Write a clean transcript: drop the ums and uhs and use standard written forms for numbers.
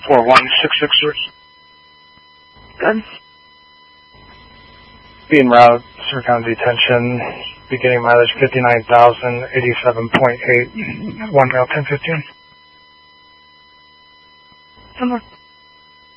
41663. Good. Being route, Surrey County Detention, beginning mileage 59,000, 87.8, 1 mile 1015. Number.